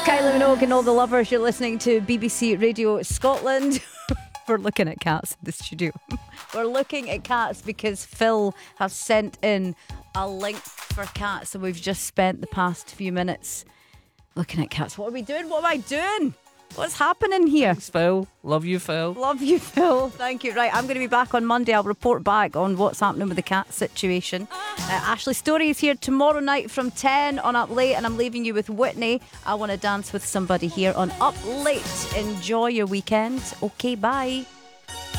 Kylie Minogue and all the lovers. You're listening to BBC Radio Scotland. We're looking at cats in the studio. We're looking at cats because Phil has sent in a link for cats, and we've just spent the past few minutes looking at cats. What are we doing? What am I doing? What's happening here? Thanks, Phil. Love you, Phil. Love you, Phil. Thank you. Right, I'm going to be back on Monday. I'll report back on what's happening with the cat situation. Ashley Story is here tomorrow night from 10 on Up Late, and I'm leaving you with Whitney. I Want to Dance with Somebody here on Up Late. Enjoy your weekend. Okay, bye.